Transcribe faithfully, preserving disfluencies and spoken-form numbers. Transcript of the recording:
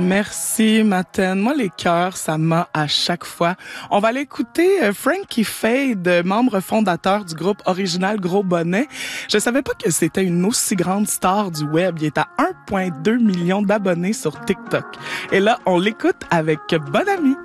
Merci, Matane. Moi, les cœurs, ça m'a à chaque fois. On va aller écouter euh, Frankie Fade, membre fondateur du groupe original Gros Bonnet. Je savais pas que c'était une aussi grande star du web. Il est à un virgule deux million d'abonnés sur TikTok. Et là, on l'écoute avec Bon Ami.